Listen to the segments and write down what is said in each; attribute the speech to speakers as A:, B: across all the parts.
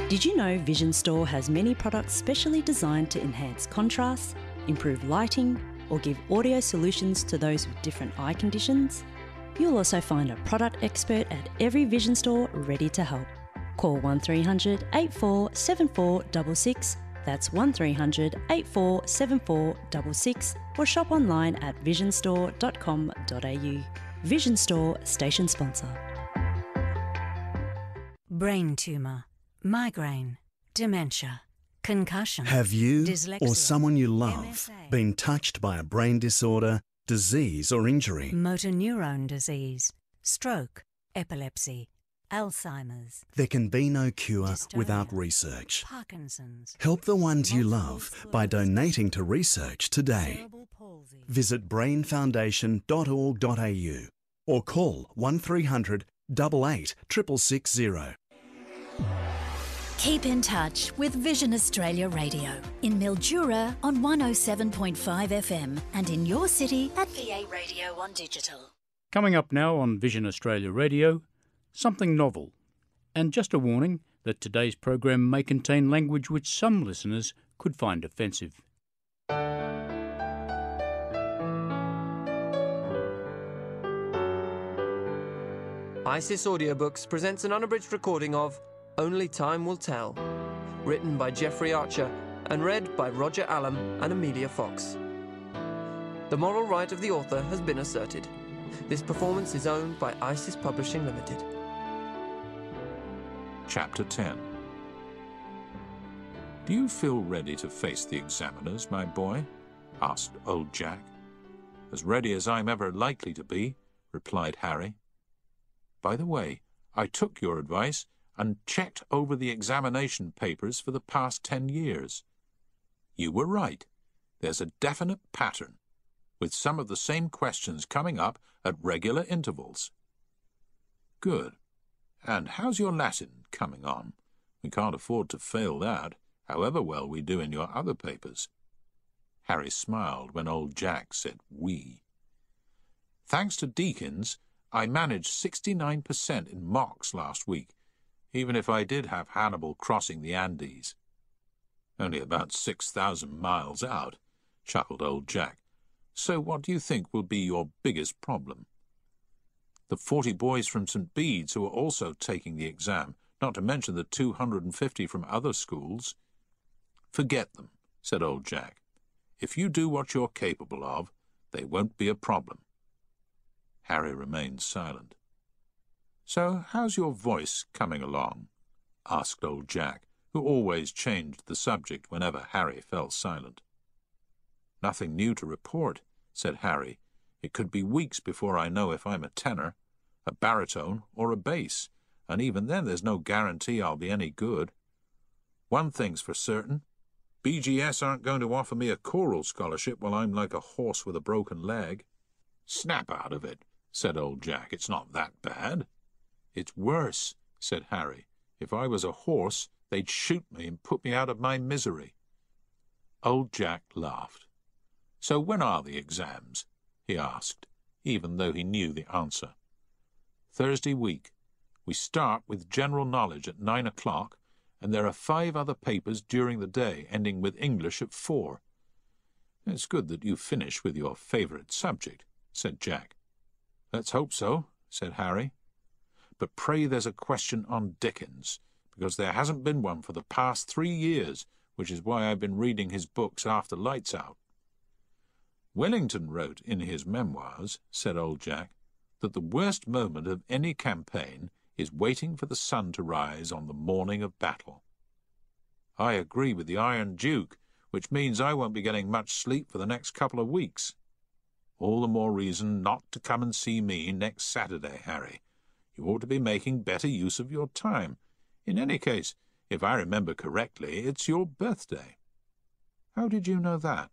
A: Did you know Vision Store has many products specially designed to enhance contrast, improve lighting, or give audio solutions to those with different eye conditions? You'll also find a product expert at every Vision Store ready to help. Call 1300 84 7466, that's 1300 84 7466, or shop online at visionstore.com.au. Vision Store station sponsor.
B: Brain tumour, migraine, dementia, concussion.
C: Have you
B: dyslexia,
C: or someone you love
B: MSA,
C: been touched by a brain disorder, disease or injury?
B: motor neurone disease, stroke, epilepsy, Alzheimer's,
C: There can be no cure
B: dystonia,
C: without research.
B: Parkinson's,
C: Help the ones you
B: multiple
C: love by donating to research today.
B: cerebral palsy.
C: Visit brainfoundation.org.au or call 1300 88 660.
D: Keep in touch with Vision Australia Radio in Mildura on 107.5 FM and in your city at VA Radio on digital.
E: Coming up now on Vision Australia Radio, something novel. And just a warning that today's program may contain language which some listeners could find offensive.
F: ISIS Audiobooks presents an unabridged recording of Only Time Will Tell, written by Jeffrey Archer and read by Roger Allam and Amelia Fox. The moral right of the author has been asserted. This performance is owned by ISIS Publishing Limited.
G: Chapter 10. Do you feel ready to face the examiners, my boy? Asked old Jack. As ready as I'm ever likely to be, replied Harry. By the way, I took your advice and checked over the examination papers for the past 10 years. You were right. There's a definite pattern, with some of the same questions coming up at regular intervals. Good. And how's your Latin coming on? We can't afford to fail that, however well we do in your other papers. Harry smiled when old Jack said we. Thanks to Deakins, I managed 69% in mocks last week, even if I did have Hannibal crossing the Andes. Only about 6,000 miles out, chuckled old Jack. So what do you think will be your biggest problem? The 40 boys from St. Bede's who are also taking the exam, not to mention the 250 from other schools. Forget them, said old Jack. If you do what you're capable of, they won't be a problem. Harry remained silent. So how's your voice coming along? Asked old Jack, who always changed the subject whenever Harry fell silent. Nothing new to report, said Harry. It could be weeks before I know if I'm a tenor, a baritone, or a bass, and even then there's no guarantee I'll be any good. One thing's for certain, BGS aren't going to offer me a choral scholarship while I'm like a horse with a broken leg. Snap out of it, said old Jack. It's not that bad. It's worse, said Harry. If I was a horse, they'd shoot me and put me out of my misery. Old Jack laughed. So when are the exams? He asked, even though he knew the answer. Thursday week. We start with general knowledge at 9 o'clock, and there are 5 other papers during the day, ending with English at 4. It's good that you finish with your favourite subject, said Jack. Let's hope so, said Harry. But pray there's a question on Dickens, because there hasn't been one for the past 3 years, which is why I've been reading his books after lights out. Wellington wrote in his memoirs, said old Jack, that the worst moment of any campaign is waiting for the sun to rise on the morning of battle. I agree with the Iron Duke, which means I won't be getting much sleep for the next couple of weeks. All the more reason not to come and see me next Saturday, Harry. You ought to be making better use of your time. In any case, if I remember correctly, it's your birthday. How did you know that?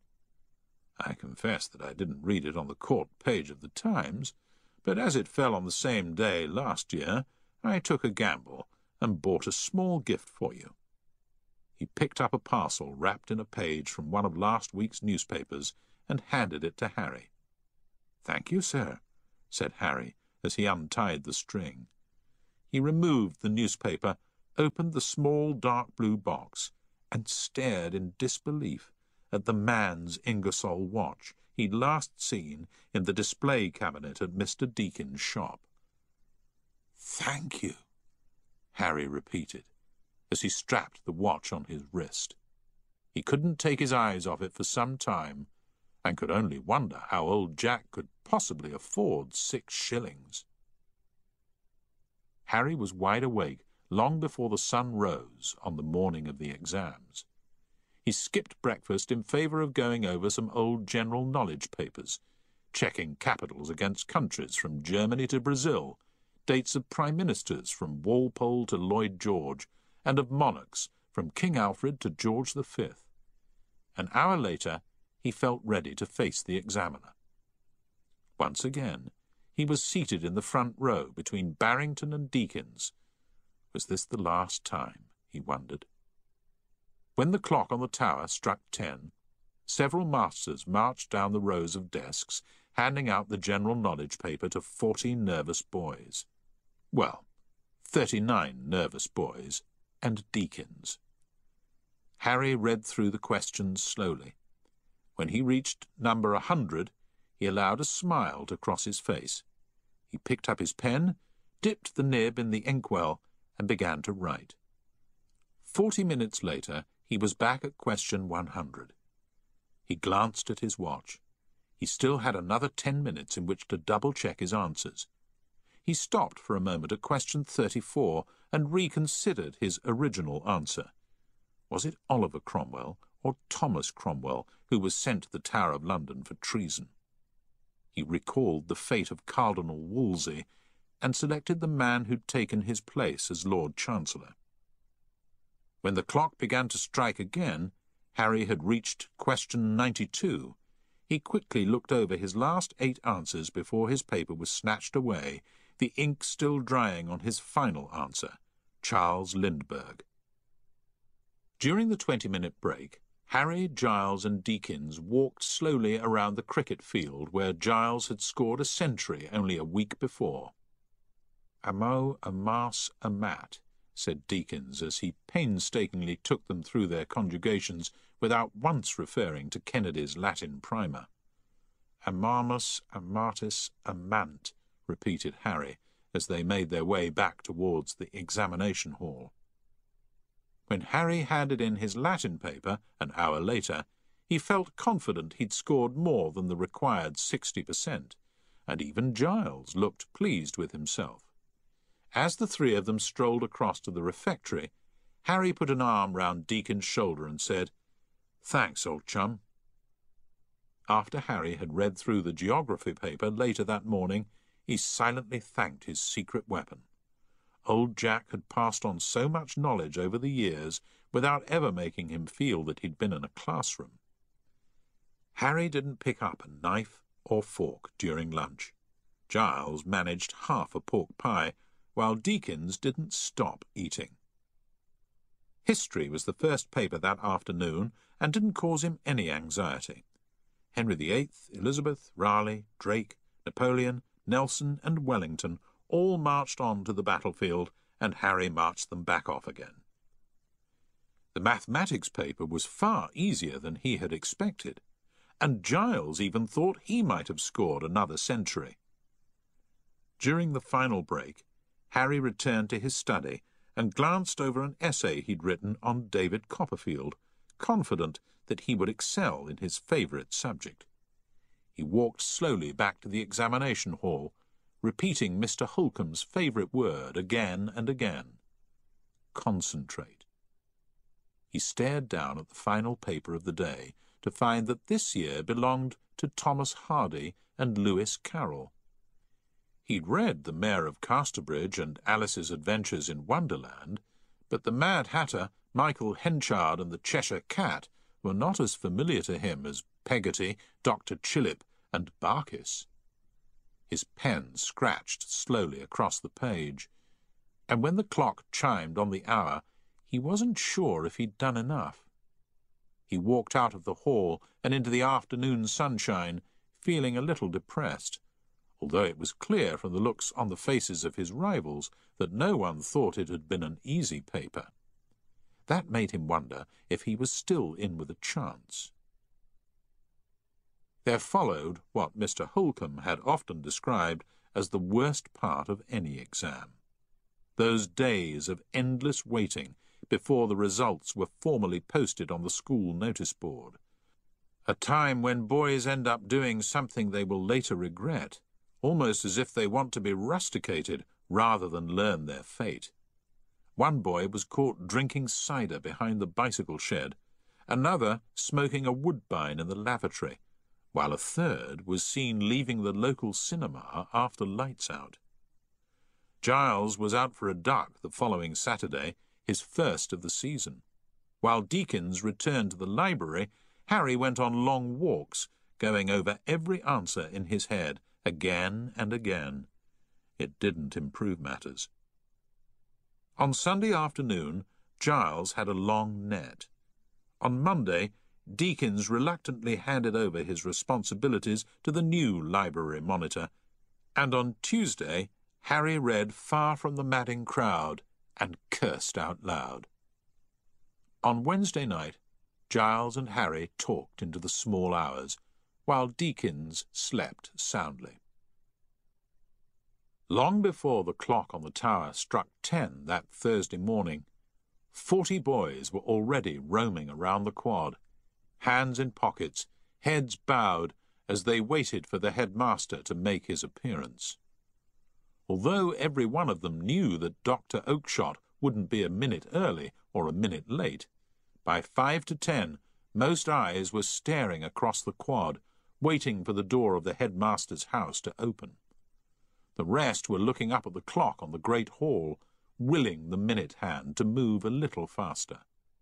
G: I confess that I didn't read it on the court page of the Times, but as it fell on the same day last year, I took a gamble and bought a small gift for you. He picked up a parcel wrapped in a page from one of last week's newspapers and handed it to Harry. "Thank you, sir," said Harry, as he untied the string. He removed the newspaper opened the small dark blue box and stared in disbelief at the man's Ingersoll watch he'd last seen in the display cabinet at Mr. Deakin's shop. "Thank you," Harry repeated, as he strapped the watch on his wrist. He couldn't take his eyes off it for some time, and could only wonder how old Jack could possibly afford 6 shillings. Harry was wide awake long before the sun rose on the morning of the exams. He skipped breakfast in favour of going over some old general knowledge papers, checking capitals against countries from Germany to Brazil, dates of prime ministers from Walpole to Lloyd George, and of monarchs from King Alfred to George V. An hour later, he felt ready to face the examiner. Once again, he was seated in the front row between Barrington and Deakins. Was this the last time, he wondered? When the clock on the tower struck 10, several masters marched down the rows of desks, handing out the general knowledge paper to 40 nervous boys. Well, 39 nervous boys, and Deakins. Harry read through the questions slowly. When he reached number 100, he allowed a smile to cross his face. He picked up his pen, dipped the nib in the inkwell, and began to write. 40 minutes later, he was back at question 100. He glanced at his watch. He still had another 10 minutes in which to double-check his answers. He stopped for a moment at question 34 and reconsidered his original answer. Was it Oliver Cromwell or Thomas Cromwell who was sent to the Tower of London for treason? He recalled the fate of Cardinal Wolsey and selected the man who'd taken his place as Lord Chancellor. When the clock began to strike again, Harry had reached question 92. He quickly looked over his last 8 answers before his paper was snatched away, the ink still drying on his final answer, Charles Lindbergh. During the 20-minute break, Harry, Giles and Deakins walked slowly around the cricket field where Giles had scored a century only a week before. "A mo, a mas, a mat," said Deakins as he painstakingly took them through their conjugations without once referring to Kennedy's Latin primer. "A marmus, a martis, a mant," repeated Harry as they made their way back towards the examination hall. When Harry handed in his Latin paper an hour later, he felt confident he'd scored more than the required 60%, and even Giles looked pleased with himself. As the 3 of them strolled across to the refectory, Harry put an arm round Deakin's shoulder and said, "Thanks, old chum." After Harry had read through the geography paper later that morning, he silently thanked his secret weapon. Old Jack had passed on so much knowledge over the years without ever making him feel that he'd been in a classroom. Harry didn't pick up a knife or fork during lunch. Giles managed half a pork pie, while Deakins didn't stop eating. History was the first paper that afternoon and didn't cause him any anxiety. Henry VIII, Elizabeth, Raleigh, Drake, Napoleon, Nelson and Wellington all marched on to the battlefield, and Harry marched them back off again. The mathematics paper was far easier than he had expected, and Giles even thought he might have scored another century. During the final break, Harry returned to his study and glanced over an essay he'd written on David Copperfield, confident that he would excel in his favourite subject. He walked slowly back to the examination hall, repeating Mr. Holcomb's favourite word again and again. Concentrate. He stared down at the final paper of the day to find that this year belonged to Thomas Hardy and Lewis Carroll. He'd read The Mayor of Casterbridge and Alice's Adventures in Wonderland, but the Mad Hatter, Michael Henchard and the Cheshire Cat were not as familiar to him as Peggotty, Dr. Chillip and Barkis. His pen scratched slowly across the page, and when the clock chimed on the hour, he wasn't sure if he'd done enough. He walked out of the hall and into the afternoon sunshine, feeling a little depressed, although it was clear from the looks on the faces of his rivals that no one thought it had been an easy paper. That made him wonder if he was still in with a chance. There followed what Mr. Holcombe had often described as the worst part of any exam. Those days of endless waiting before the results were formally posted on the school notice board. A time when boys end up doing something they will later regret, almost as if they want to be rusticated rather than learn their fate. One boy was caught drinking cider behind the bicycle shed, another smoking a woodbine in the lavatory, while a third was seen leaving the local cinema after lights out. Giles was out for a duck the following Saturday, his first of the season. While Deakins returned to the library, Harry went on long walks, going over every answer in his head again and again. It didn't improve matters. On Sunday afternoon, Giles had a long net. On Monday, Deakins reluctantly handed over his responsibilities to the new library monitor, and on Tuesday, Harry read Far from the Madding Crowd and cursed out loud. On Wednesday night, Giles and Harry talked into the small hours, while Deakins slept soundly. Long before the clock on the tower struck 10 that Thursday morning, 40 boys were already roaming around the quad, hands in pockets, heads bowed as they waited for the headmaster to make his appearance. Although every one of them knew that Dr. Oakshott wouldn't be a minute early or a minute late, by 5 to 10 most eyes were staring across the quad, waiting for the door of the headmaster's house to open. The rest were looking up at the clock on the great hall, willing the minute hand to move a little faster.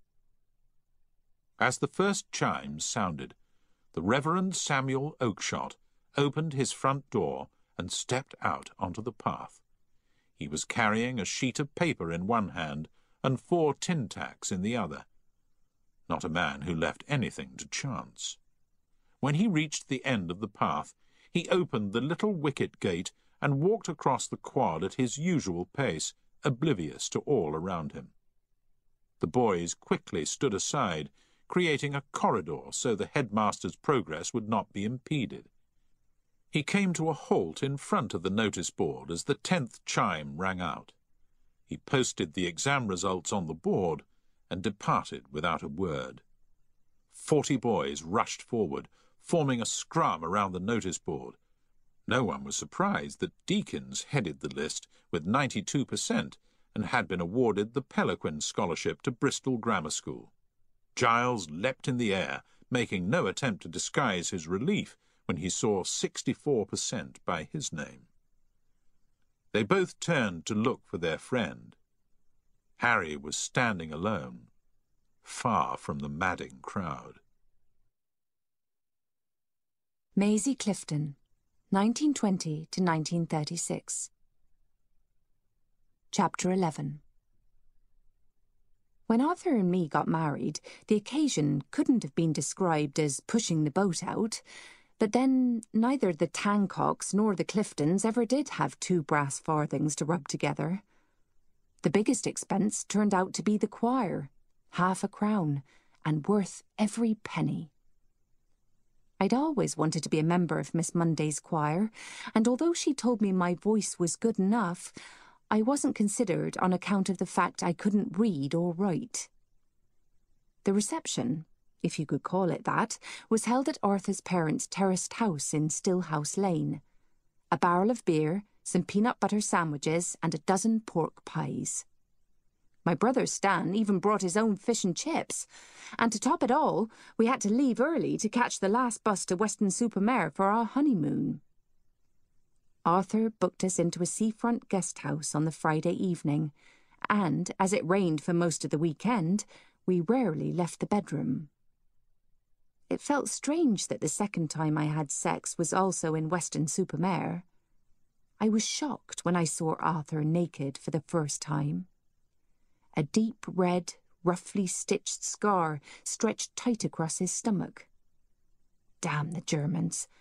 G: As the first chimes sounded, the Reverend Samuel Oakshott opened his front door and stepped out onto the path. He was carrying a sheet of paper in one hand and 4 tin tacks in the other. Not a man who left anything to chance. When he reached the end of the path, he opened the little wicket gate and walked across the quad at his usual pace, oblivious to all around him. The boys quickly stood aside, creating a corridor so the headmaster's progress would not be impeded. He came to a halt in front of the notice board as the 10th chime rang out. He posted the exam results on the board and departed without a word. 40 boys rushed forward, forming a scrum around the notice board. No one was surprised that Deakins headed the list with 92% and had been awarded the Pelequin Scholarship to Bristol Grammar School. Giles leapt in the air, making no attempt to disguise his relief when he saw 64% by his name. They both turned to look for their friend. Harry was standing alone, far from the madding crowd.
H: Maisie Clifton, 1920 to 1936. Chapter 11. When Arthur and me got married, the occasion couldn't have been described as pushing the boat out, but then neither the Tancocks nor the Cliftons ever did have 2 brass farthings to rub together. The biggest expense turned out to be the choir, half a crown, and worth every penny. I'd always wanted to be a member of Miss Monday's choir, and although she told me my voice was good enough, I wasn't considered on account of the fact I couldn't read or write. The reception, if you could call it that, was held at Arthur's parents' terraced house in Stillhouse Lane. A barrel of beer, some peanut butter sandwiches, and a dozen pork pies. My brother Stan even brought his own fish and chips, and to top it all, we had to leave early to catch the last bus to Weston-super-Mare for our honeymoon. Arthur booked us into a seafront guest house on the Friday evening, and, as it rained for most of the weekend, we rarely left the bedroom. It felt strange that the second time I had sex was also in Weston-super-Mare. I was shocked when I saw Arthur naked for the first time. A deep red, roughly stitched scar stretched tight across his stomach. Damn the Germans.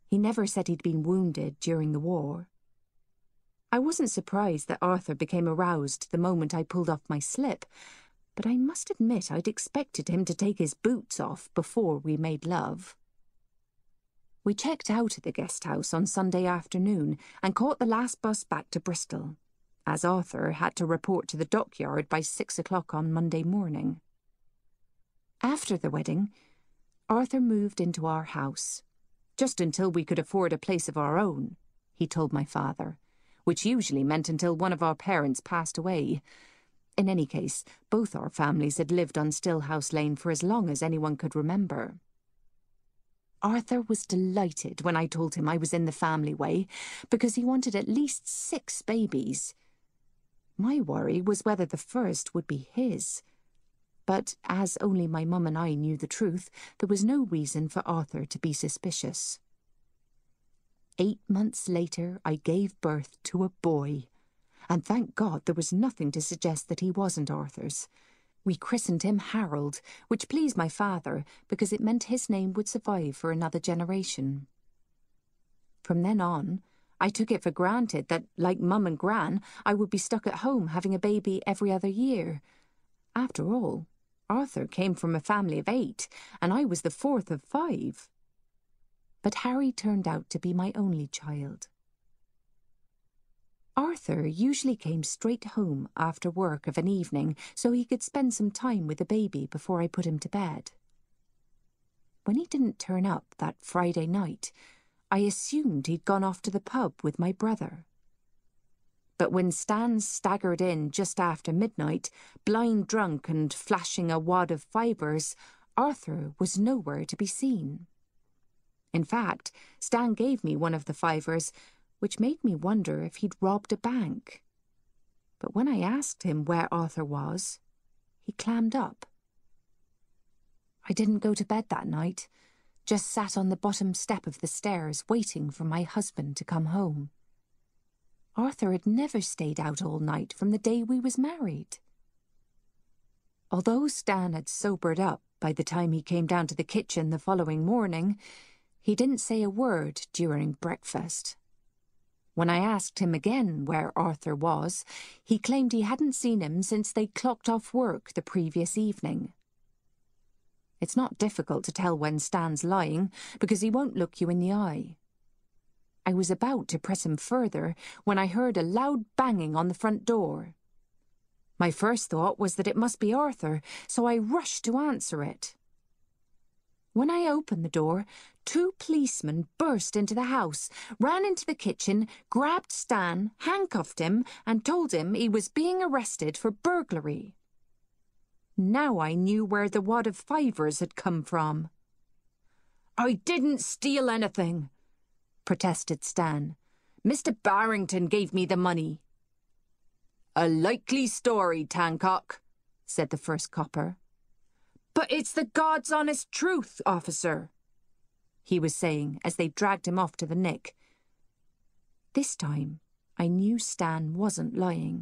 H: He never said he'd been wounded during the war. I wasn't surprised that Arthur became aroused the moment I pulled off my slip, but I must admit I'd expected him to take his boots off before we made love. We checked out at the guest house on Sunday afternoon and caught the last bus back to Bristol, as Arthur had to report to the dockyard by 6 o'clock on Monday morning. After the wedding, Arthur moved into our house, just until we could afford a place of our own, he told my father, which usually meant until one of our parents passed away. In any case, both our families had lived on Stillhouse Lane for as long as anyone could remember. Arthur was delighted when I told him I was in the family way, because he wanted at least 6 babies. My worry was whether the first would be his. But as only my mum and I knew the truth, there was no reason for Arthur to be suspicious. 8 months later, I gave birth to a boy, and thank God there was nothing to suggest that he wasn't Arthur's. We christened him Harold, which pleased my father because it meant his name would survive for another generation. From then on, I took it for granted that, like Mum and Gran, I would be stuck at home having a baby every other year. After all, Arthur came from a family of 8, and I was the 4th of 5. But Harry turned out to be my only child. Arthur usually came straight home after work of an evening so he could spend some time with the baby before I put him to bed. When he didn't turn up that Friday night, I assumed he'd gone off to the pub with my brother. But when Stan staggered in just after midnight, blind drunk and flashing a wad of fibres, Arthur was nowhere to be seen. In fact, Stan gave me one of the fivers, which made me wonder if he'd robbed a bank. But when I asked him where Arthur was, he clammed up. I didn't go to bed that night, just sat on the bottom step of the stairs waiting for my husband to come home. Arthur had never stayed out all night from the day we was married. Although Stan had sobered up by the time he came down to the kitchen the following morning, he didn't say a word during breakfast. When I asked him again where Arthur was, he claimed he hadn't seen him since they clocked off work the previous evening. It's not difficult to tell when Stan's lying, because he won't look you in the eye. I was about to press him further when I heard a loud banging on the front door. My first thought was that it must be Arthur, so I rushed to answer it. When I opened the door, 2 policemen burst into the house, ran into the kitchen, grabbed Stan, handcuffed him, and told him he was being arrested for burglary. Now I knew where the wad of fivers had come from. "I didn't steal anything," protested Stan. "Mr. Barrington gave me the money." "A likely story, Tancock," said the first copper. "But it's the God's honest truth, officer," he was saying as they dragged him off to the nick. This time, I knew Stan wasn't lying.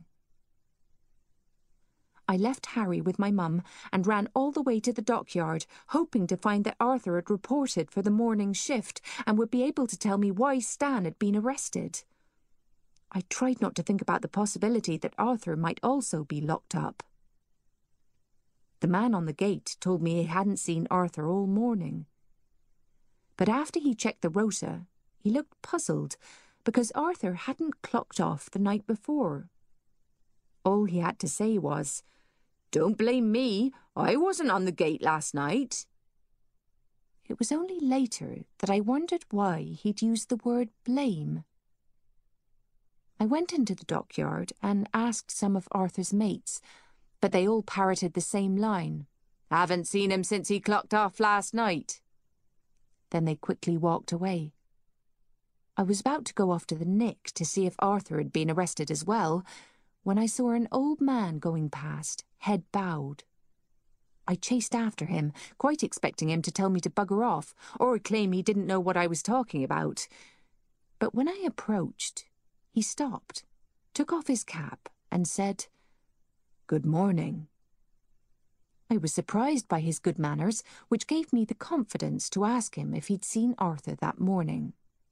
H: I left Harry with my mum and ran all the way to the dockyard, hoping to find that Arthur had reported for the morning shift and would be able to tell me why Stan had been arrested. I tried not to think about the possibility that Arthur might also be locked up. The man on the gate told me he hadn't seen Arthur all morning. But after he checked the rota, he looked puzzled because Arthur hadn't clocked off the night before. All he had to say was, "Don't blame me, I wasn't on the gate last night." It was only later that I wondered why he'd used the word blame. I went into the dockyard and asked some of Arthur's mates, but they all parroted the same line. "Haven't seen him since he clocked off last night." Then they quickly walked away. I was about to go off to the nick to see if Arthur had been arrested as well, when I saw an old man going past, head bowed. I chased after him, quite expecting him to tell me to bugger off, or claim he didn't know what I was talking about. But when I approached, he stopped, took off his cap, and said, "Good morning." I was surprised by his good manners, which gave me the confidence to ask him if he'd seen Arthur that morning.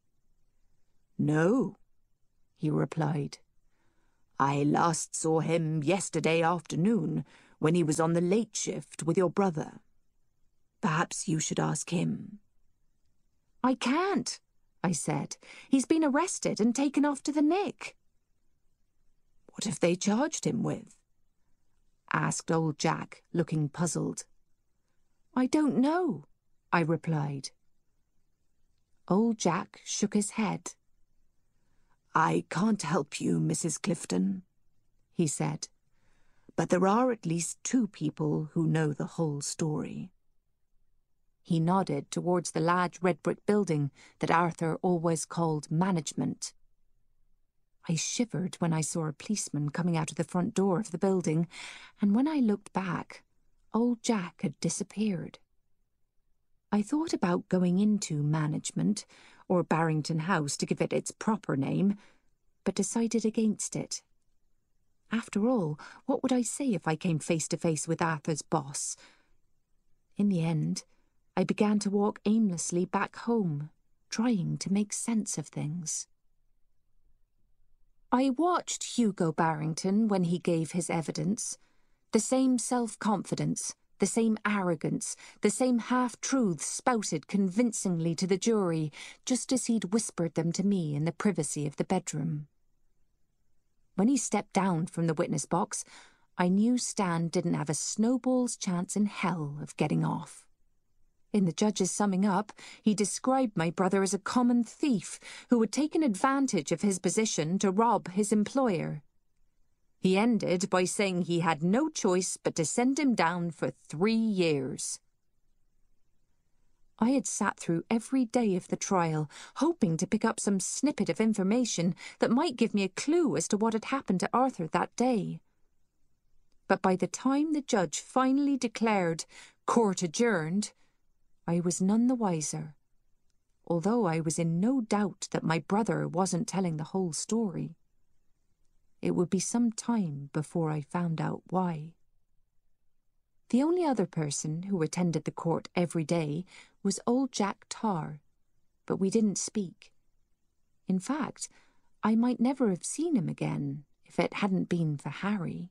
H: "No," he replied. "I last saw him yesterday afternoon, when he was on the late shift with your brother. Perhaps you should ask him." "I can't," I said. "He's been arrested and taken off to the Nick." "What have they charged him with?" asked old Jack, looking puzzled. "I don't know," I replied. Old Jack shook his head. "I can't help you, Mrs. Clifton," he said, "but there are at least 2 people who know the whole story." He nodded towards the large red brick building that Arthur always called management. I shivered when I saw a policeman coming out of the front door of the building, and when I looked back, old Jack had disappeared. I thought about going into management, or Barrington House to give it its proper name, but decided against it. After all, what would I say if I came face to face with Arthur's boss? In the end, I began to walk aimlessly back home, trying to make sense of things. I watched Hugo Barrington when he gave his evidence. The same self-confidence, the same arrogance, the same half-truths spouted convincingly to the jury, just as he'd whispered them to me in the privacy of the bedroom. When he stepped down from the witness box, I knew Stan didn't have a snowball's chance in hell of getting off. In the judge's summing up, he described my brother as a common thief who had taken advantage of his position to rob his employer. He ended by saying he had no choice but to send him down for 3 years. I had sat through every day of the trial, hoping to pick up some snippet of information that might give me a clue as to what had happened to Arthur that day. But by the time the judge finally declared "court adjourned," I was none the wiser, although I was in no doubt that my brother wasn't telling the whole story. It would be some time before I found out why. The only other person who attended the court every day was old Jack Tar, but we didn't speak. In fact, I might never have seen him again if it hadn't been for Harry.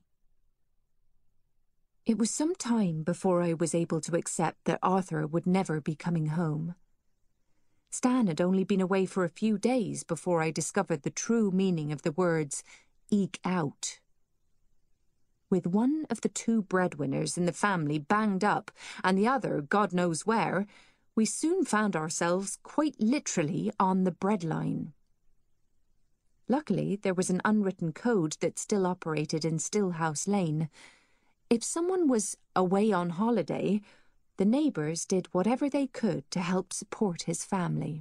H: It was some time before I was able to accept that Arthur would never be coming home. Stan had only been away for a few days before I discovered the true meaning of the words "eke out." With one of the 2 breadwinners in the family banged up and the other God knows where, we soon found ourselves quite literally on the breadline. Luckily, there was an unwritten code that still operated in Stillhouse Lane. If someone was away on holiday, the neighbours did whatever they could to help support his family.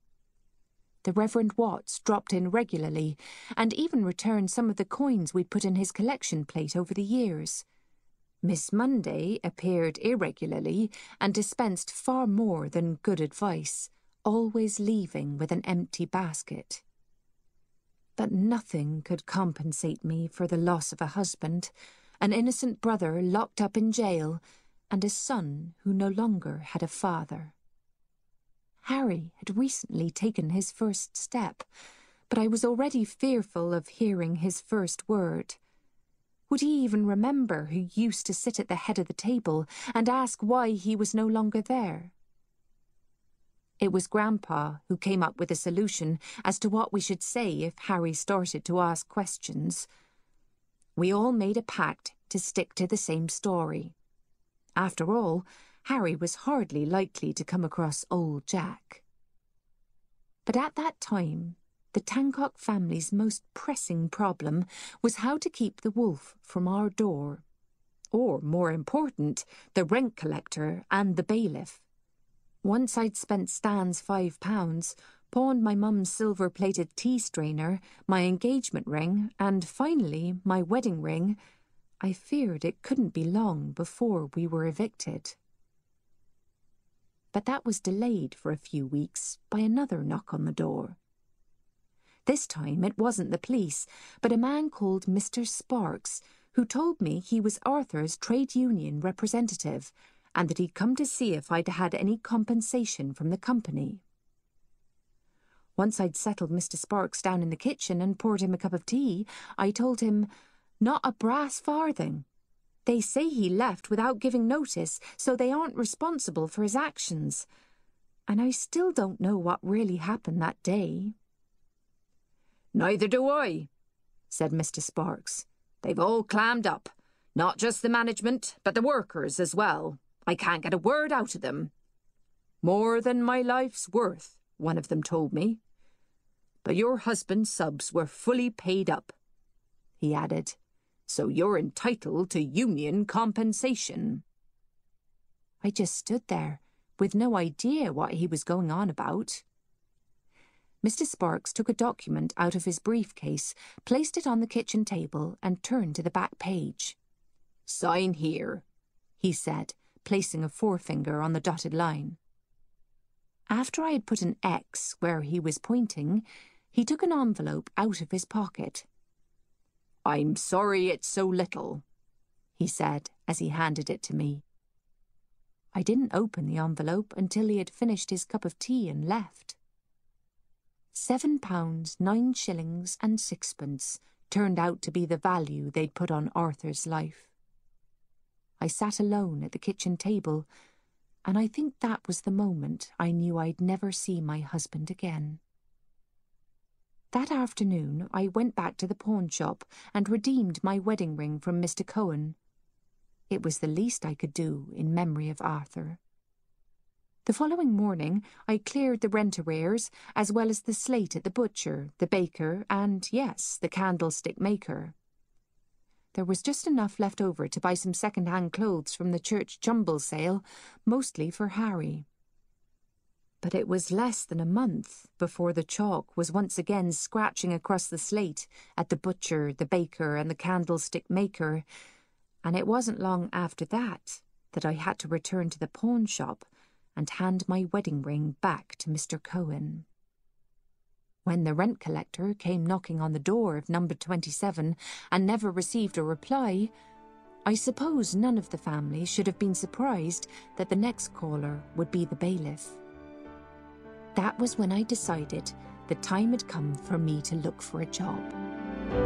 H: The Reverend Watts dropped in regularly and even returned some of the coins we'd put in his collection plate over the years. Miss Monday appeared irregularly and dispensed far more than good advice, always leaving with an empty basket. But nothing could compensate me for the loss of a husband, an innocent brother locked up in jail, and a son who no longer had a father. Harry had recently taken his first step, but I was already fearful of hearing his first word. Would he even remember who used to sit at the head of the table and ask why he was no longer there? It was Grandpa who came up with a solution as to what we should say if Harry started to ask questions. We all made a pact to stick to the same story. After all, Harry was hardly likely to come across old Jack. But at that time, the Tancock family's most pressing problem was how to keep the wolf from our door. Or, more important, the rent collector and the bailiff. Once I'd spent Stan's £5, pawned my mum's silver-plated tea strainer, my engagement ring, and finally my wedding ring, I feared it couldn't be long before we were evicted. But that was delayed for a few weeks by another knock on the door. This time it wasn't the police, but a man called Mr. Sparks, who told me he was Arthur's trade union representative, and that he'd come to see if I'd had any compensation from the company. Once I'd settled Mr. Sparks down in the kitchen and poured him a cup of tea, I told him, not a brass farthing. They say he left without giving notice, so they aren't responsible for his actions. And I still don't know what really happened that day. "Neither do I," said Mr. Sparks. "They've all clammed up. Not just the management, but the workers as well. I can't get a word out of them. More than my life's worth, one of them told me. But your husband's subs were fully paid up," he added, "so you're entitled to union compensation." I just stood there, with no idea what he was going on about. Mr. Sparks took a document out of his briefcase, placed it on the kitchen table, and turned to the back page. "Sign here," he said, placing a forefinger on the dotted line. After I had put an X where he was pointing, he took an envelope out of his pocket. "I'm sorry it's so little," he said as he handed it to me. I didn't open the envelope until he had finished his cup of tea and left. £7, 9 shillings and 6pence turned out to be the value they'd put on Arthur's life. I sat alone at the kitchen table, and I think that was the moment I knew I'd never see my husband again. That afternoon I went back to the pawn shop and redeemed my wedding ring from Mr. Cohen. It was the least I could do in memory of Arthur. The following morning I cleared the rent arrears, as well as the slate at the butcher, the baker, and, yes, the candlestick maker. There was just enough left over to buy some second-hand clothes from the church jumble sale, mostly for Harry. But it was less than a month before the chalk was once again scratching across the slate at the butcher, the baker, and the candlestick maker, and it wasn't long after that I had to return to the pawn shop and hand my wedding ring back to Mr. Cohen. When the rent collector came knocking on the door of number 27 and never received a reply, I suppose none of the family should have been surprised that the next caller would be the bailiff. That was when I decided the time had come for me to look for a job.